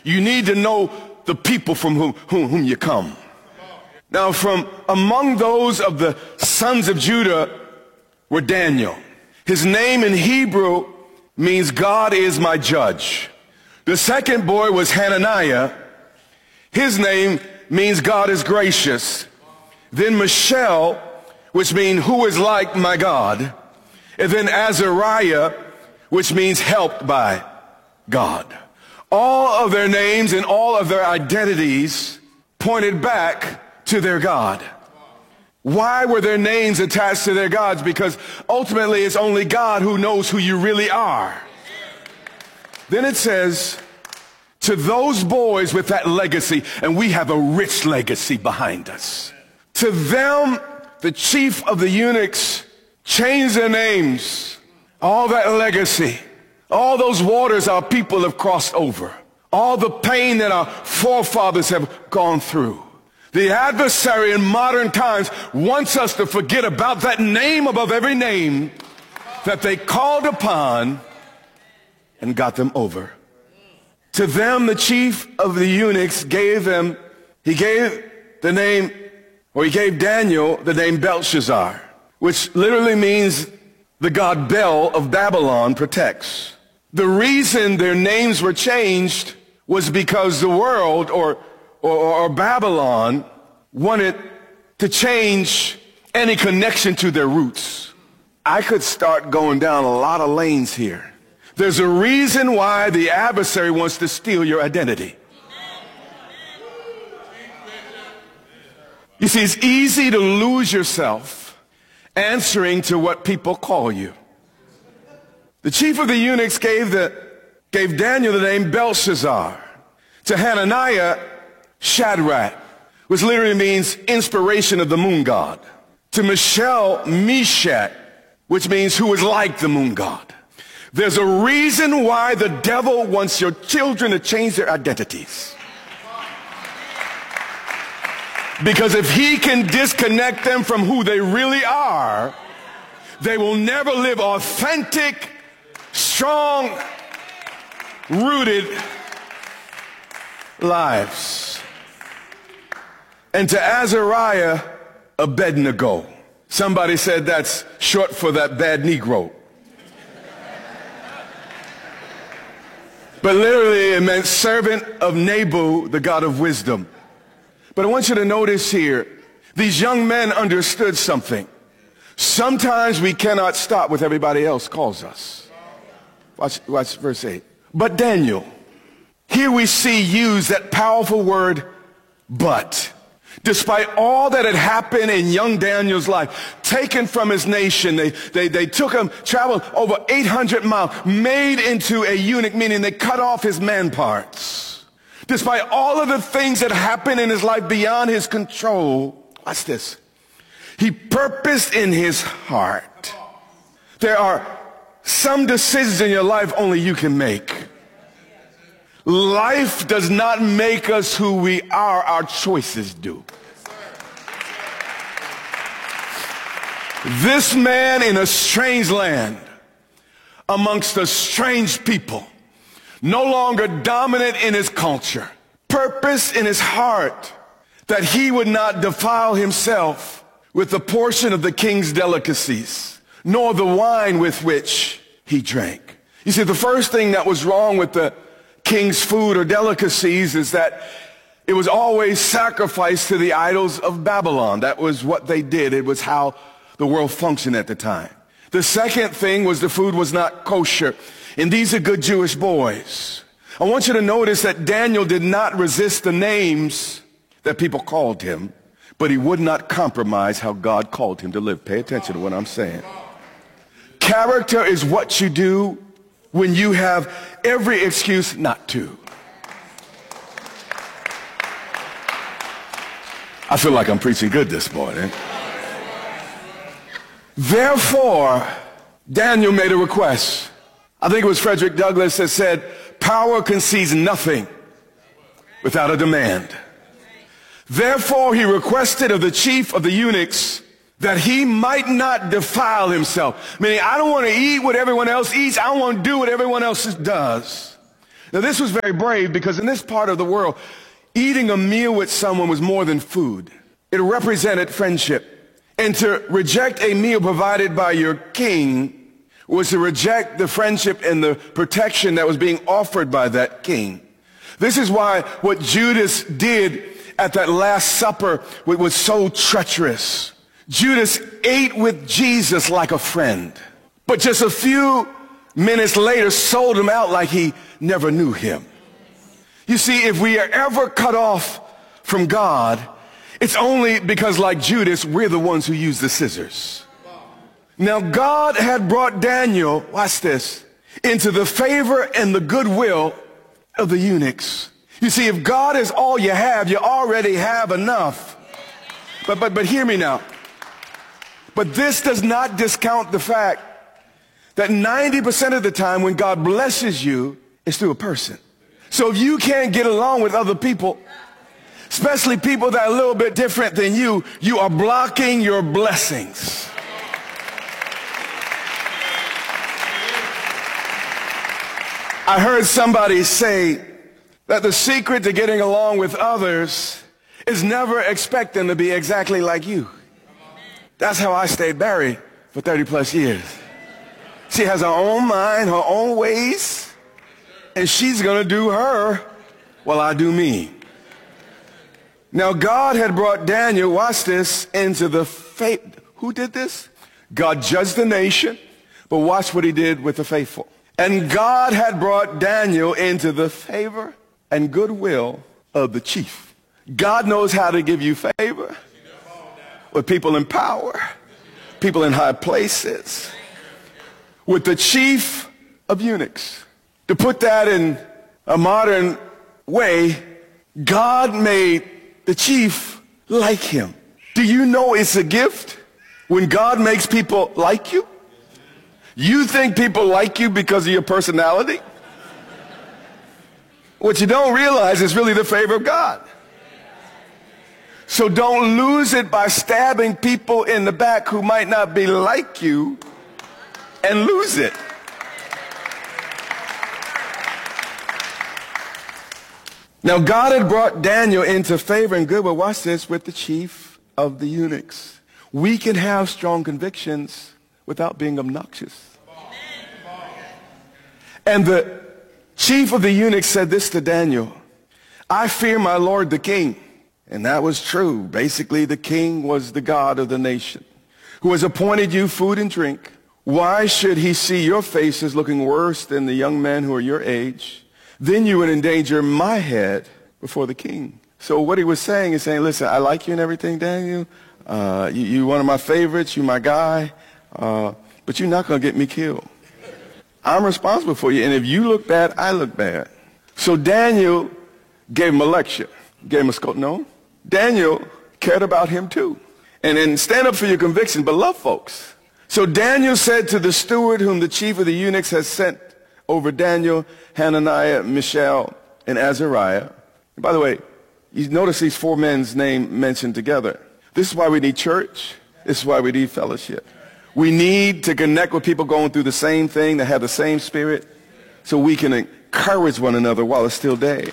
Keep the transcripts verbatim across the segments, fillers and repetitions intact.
you need to know the people from whom, whom, whom you come. Now, from among those of the sons of Judah were Daniel. His name in Hebrew means God is my judge. The second boy was Hananiah. His name means God is gracious. Then Mishael, which means who is like my God. And then Azariah, which means helped by God. All of their names and all of their identities pointed back to their God. Why were their names attached to their gods? Because ultimately it's only God who knows who you really are. Then it says, to those boys with that legacy, and we have a rich legacy behind us. To them, the chief of the eunuchs changed their names. All that legacy, all those waters our people have crossed over, all the pain that our forefathers have gone through. The adversary in modern times wants us to forget about that name above every name that they called upon and got them over. To them, the chief of the eunuchs gave them, he gave the name, or he gave Daniel the name Belshazzar, which literally means the god Bel of Babylon protects. The reason their names were changed was because the world, or Or, or Babylon, wanted to change any connection to their roots. I could start going down a lot of lanes here. There's a reason why the adversary wants to steal your identity. You see, it's easy to lose yourself answering to what people call you. The chief of the eunuchs gave, the, gave Daniel the name Belshazzar. To Hananiah, Shadrach, which literally means inspiration of the moon god. To Mishael, Meshach, which means who is like the moon god. There's a reason why the devil wants your children to change their identities. Because if he can disconnect them from who they really are, they will never live authentic, strong, rooted lives. And to Azariah, Abednego. Somebody said that's short for that bad Negro. But literally it meant servant of Nabu, the god of wisdom. But I want you to notice here, these young men understood something. Sometimes we cannot stop what everybody else calls us. Watch, watch verse eight. But Daniel, here we see used that powerful word, but. Despite all that had happened in young Daniel's life, taken from his nation, they, they, they took him, traveled over eight hundred miles, made into a eunuch, meaning they cut off his man parts. Despite all of the things that happened in his life beyond his control, watch this. He purposed in his heart. There are some decisions in your life only you can make. Life does not make us who we are, our choices do. This man in a strange land, amongst a strange people, no longer dominant in his culture, purpose in his heart that he would not defile himself with the portion of the king's delicacies, nor the wine with which he drank. You see, the first thing that was wrong with the king's food or delicacies is that it was always sacrificed to the idols of Babylon. That was what they did. It was how the world functioned at the time. The second thing was the food was not kosher. And these are good Jewish boys. I want you to notice that Daniel did not resist the names that people called him, but he would not compromise how God called him to live. Pay attention to what I'm saying. Character is what you do when you have every excuse not to. I feel like I'm preaching good this morning. Therefore, Daniel made a request. I think it was Frederick Douglass that said, power concedes nothing without a demand. Therefore, he requested of the chief of the eunuchs that he might not defile himself. Meaning, I don't want to eat what everyone else eats. I want to do what everyone else does. Now, this was very brave because in this part of the world, eating a meal with someone was more than food. It represented friendship. And to reject a meal provided by your king was to reject the friendship and the protection that was being offered by that king. This is why what Judas did at that Last Supper was so treacherous. Judas ate with Jesus like a friend, but just a few minutes later sold him out like he never knew him. You see, if we are ever cut off from God, it's only because, like Judas, we're the ones who use the scissors. Now, God had brought Daniel, watch this, into the favor and the goodwill of the eunuchs. You see, if God is all you have, you already have enough. But, but, but hear me now. But this does not discount the fact that ninety percent of the time when God blesses you, it's through a person. So if you can't get along with other people, especially people that are a little bit different than you, you are blocking your blessings. I heard somebody say that the secret to getting along with others is never expect them to be exactly like you. That's how I stayed married for thirty plus years. She has her own mind, her own ways, and she's going to do her while I do me. Now, God had brought Daniel, watch this, into the faith. Who did this? God judged the nation, but watch what he did with the faithful. And God had brought Daniel into the favor and goodwill of the chief. God knows how to give you favor with people in power, people in high places, with the chief of eunuchs. To put that in a modern way, God made the chief like him. Do you know it's a gift when God makes people like you? You think people like you because of your personality? What you don't realize is really the favor of God. So don't lose it by stabbing people in the back who might not be like you and lose it. Now, God had brought Daniel into favor and good, but watch this, with the chief of the eunuchs. We can have strong convictions without being obnoxious. And the chief of the eunuchs said this to Daniel, I fear my lord the king. And that was true. Basically, the king was the God of the nation who has appointed you food and drink. Why should he see your faces looking worse than the young men who are your age? Then you would endanger my head before the king. So what he was saying is saying, listen, I like you and everything, Daniel. Uh, you, you're one of my favorites. You're my guy. Uh, but you're not going to get me killed. I'm responsible for you. And if you look bad, I look bad. So Daniel gave him a lecture. Gave him a scope. No. Daniel cared about him too. And then stand up for your conviction, but love folks. So Daniel said to the steward whom the chief of the eunuchs has sent over Daniel, Hananiah, Mishael, and Azariah. And by the way, you notice these four men's names mentioned together. This is why we need church. This is why we need fellowship. We need to connect with people going through the same thing, that have the same spirit, so we can encourage one another while it's still day.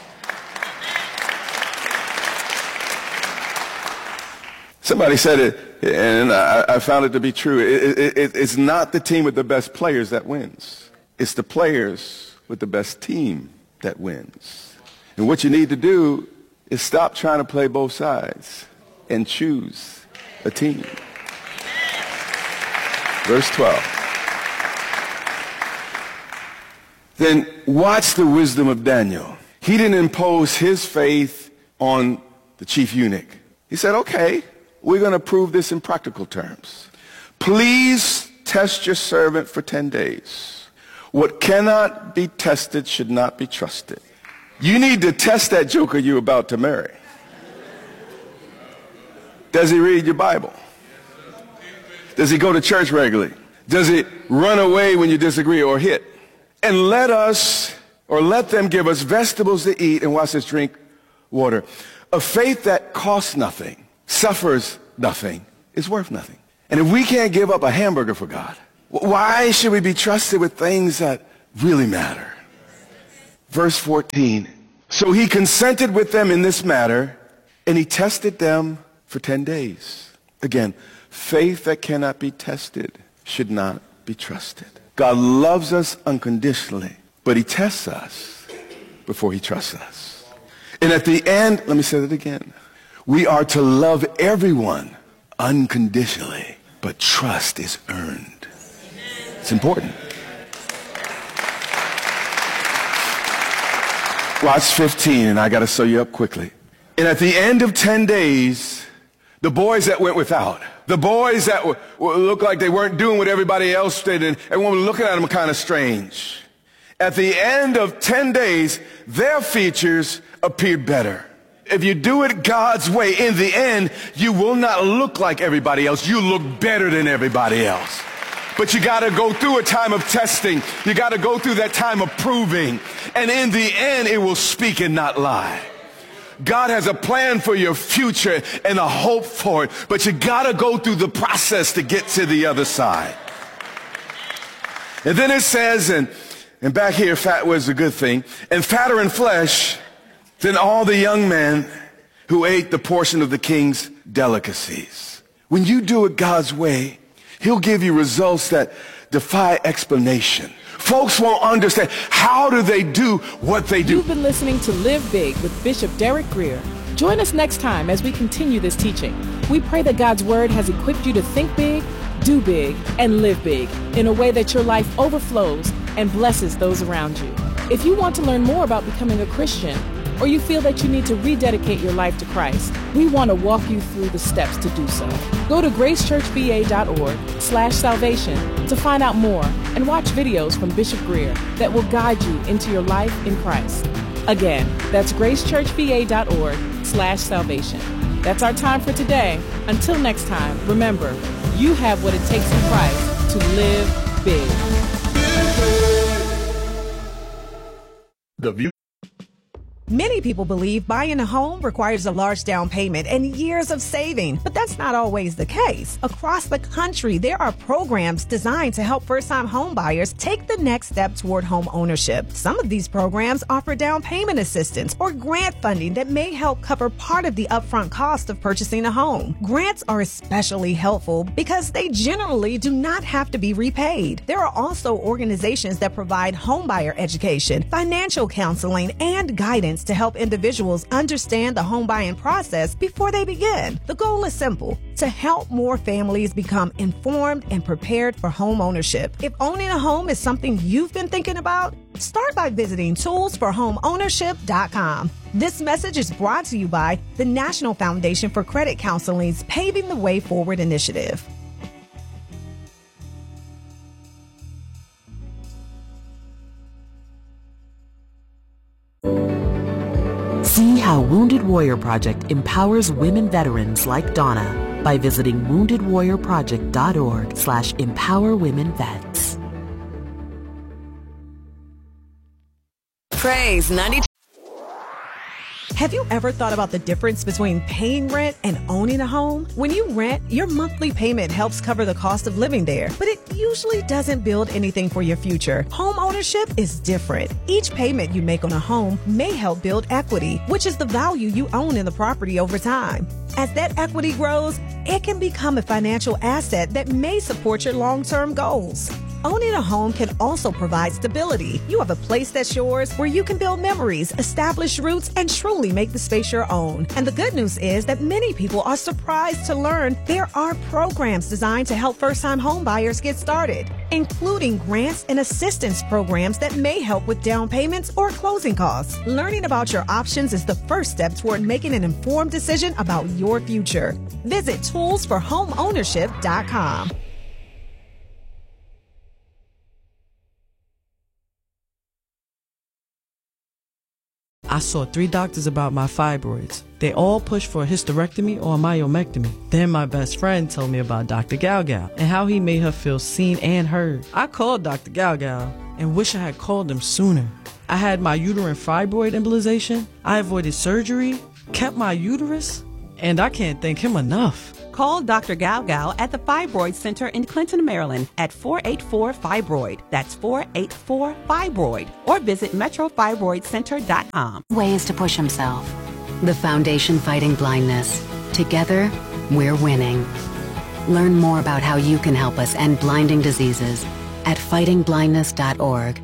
Somebody said it, and I, I found it to be true. It, it, it, it's not the team with the best players that wins. It's the players with the best team that wins. And what you need to do is stop trying to play both sides and choose a team. Verse twelve. Then watch the wisdom of Daniel. He didn't impose his faith on the chief eunuch. He said, okay, we're going to prove this in practical terms. Please test your servant for ten days. What cannot be tested should not be trusted. You need to test that joker you're about to marry. Does he read your Bible? Does he go to church regularly? Does he run away when you disagree or hit? And let us, or let them give us vegetables to eat and watch us drink water. A faith that costs nothing, suffers nothing, is worth nothing. And if we can't give up a hamburger for God, why should we be trusted with things that really matter? Verse fourteen. So he consented with them in this matter, and he tested them for ten days. Again, faith that cannot be tested should not be trusted. God loves us unconditionally, but he tests us before he trusts us. And at the end, let me say that again. We are to love everyone unconditionally, but trust is earned. It's important. Watch fifteen, and I got to sew you up quickly. And at the end of ten days, the boys that went without, the boys that w- w- looked like they weren't doing what everybody else did, and everyone was looking at them kind of strange. At the end of ten days, their features appeared better. If you do it God's way, in the end, you will not look like everybody else. You look better than everybody else. But you got to go through a time of testing. You got to go through that time of proving. And in the end, it will speak and not lie. God has a plan for your future and a hope for it. But you got to go through the process to get to the other side. And then it says, and, and back here, fat was a good thing, and fatter in flesh than all the young men who ate the portion of the king's delicacies. When you do it God's way, he'll give you results that defy explanation. Folks won't understand. How do they do what they do? You've been listening to Live Big with Bishop Derek Grier. Join us next time as we continue this teaching. We pray that God's word has equipped you to think big, do big, and live big in a way that your life overflows and blesses those around you. If you want to learn more about becoming a Christian, or you feel that you need to rededicate your life to Christ, we want to walk you through the steps to do so. Go to gracechurchva.org slash salvation to find out more and watch videos from Bishop Grier that will guide you into your life in Christ. Again, that's gracechurchva.org slash salvation. That's our time for today. Until next time, remember, you have what it takes in Christ to live big. The view. Many people believe buying a home requires a large down payment and years of saving, but that's not always the case. Across the country, there are programs designed to help first-time home buyers take the next step toward home ownership. Some of these programs offer down payment assistance or grant funding that may help cover part of the upfront cost of purchasing a home. Grants are especially helpful because they generally do not have to be repaid. There are also organizations that provide homebuyer education, financial counseling, and guidance to help individuals understand the home buying process before they begin. The goal is simple: to help more families become informed and prepared for home ownership. If owning a home is something you've been thinking about, start by visiting tools for home ownership dot com. This message is brought to you by the National Foundation for Credit Counseling's Paving the Way Forward initiative. See how Wounded Warrior Project empowers women veterans like Donna by visiting wounded warrior project dot org slash empower women vets. Praise ninety-two. Have you ever thought about the difference between paying rent and owning a home? When you rent, your monthly payment helps cover the cost of living there, but it usually doesn't build anything for your future. Home ownership is different. Each payment you make on a home may help build equity, which is the value you own in the property over time. As that equity grows, it can become a financial asset that may support your long-term goals. Owning a home can also provide stability. You have a place that's yours where you can build memories, establish roots, and truly make the space your own. And the good news is that many people are surprised to learn there are programs designed to help first-time home buyers get started, including grants and assistance programs that may help with down payments or closing costs. Learning about your options is the first step toward making an informed decision about your future. Visit tools for home ownership dot com. I saw three doctors about my fibroids. They all pushed for a hysterectomy or a myomectomy. Then my best friend told me about Doctor Galgal and how he made her feel seen and heard. I called Doctor Galgal and wish I had called him sooner. I had my uterine fibroid embolization. I avoided surgery, kept my uterus, And I can't thank him enough. Call Doctor Gao Gao at the Fibroid Center in Clinton, Maryland at four eight four fibroid. That's four eight four fibroid. Or visit metro fibroid center dot com. Ways to push himself. The Foundation Fighting Blindness. Together, we're winning. Learn more about how you can help us end blinding diseases at fighting blindness dot org.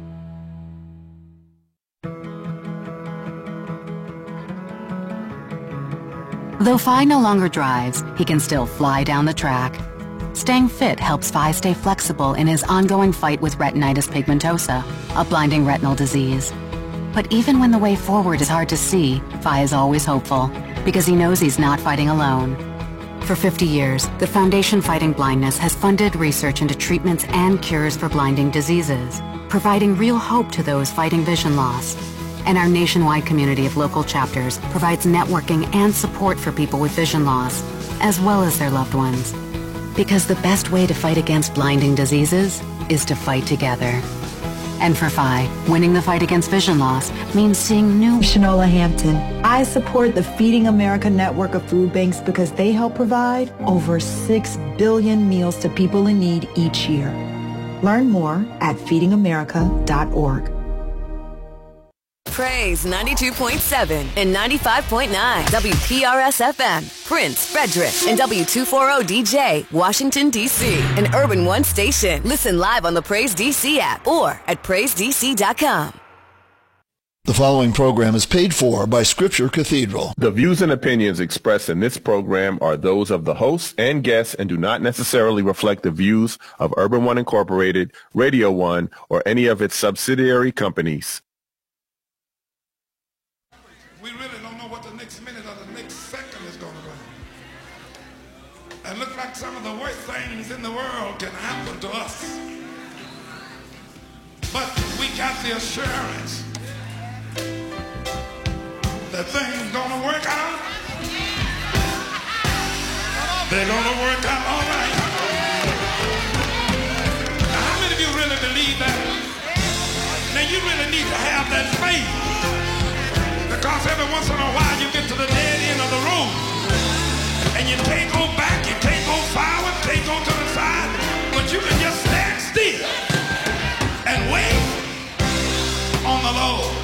Though Phi no longer drives, he can still fly down the track. Staying fit helps Phi stay flexible in his ongoing fight with retinitis pigmentosa, a blinding retinal disease. But even when the way forward is hard to see, Phi is always hopeful, because he knows he's not fighting alone. For fifty years, the Foundation Fighting Blindness has funded research into treatments and cures for blinding diseases, providing real hope to those fighting vision loss. And our nationwide community of local chapters provides networking and support for people with vision loss, as well as their loved ones. Because the best way to fight against blinding diseases is to fight together. And for Phi, winning the fight against vision loss means seeing new... Shanola Hampton. I support the Feeding America network of food banks because they help provide over six billion meals to people in need each year. Learn more at feeding america dot org. Praise ninety-two point seven and ninety-five point nine W P R S F M, Prince, Frederick, and W two forty D J, Washington, D C, an Urban One station. Listen live on the Praise D C app or at praise d c dot com. The following program is paid for by Scripture Cathedral. The views and opinions expressed in this program are those of the hosts and guests and do not necessarily reflect the views of Urban One Incorporated, Radio One, or any of its subsidiary companies. We really don't know what the next minute or the next second is going to bring. And look like some of the worst things in the world can happen to us. But we got the assurance that things gonna work out. They're gonna work out all right. Now, how many of you really believe that? Now, you really need to have that faith. Because every once in a while you get to the dead end of the road and you can't go back, you can't go forward, can't go to the side, but you can just stand still and wait on the Lord.